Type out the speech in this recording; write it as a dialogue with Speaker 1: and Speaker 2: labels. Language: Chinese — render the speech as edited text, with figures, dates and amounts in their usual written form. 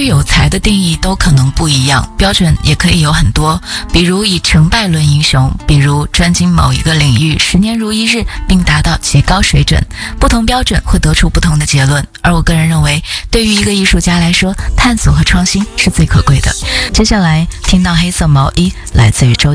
Speaker 1: 于有才的定义都可能不一样，标准也可以有很多，比如以成败论英雄，比如专精某一个领域10年如一日并达到其高水准，不同标准会得出不同的结论。而我个人认为，对于一个艺术家来说，探索和创新是最可贵的。接下来听到黑色毛衣来自于周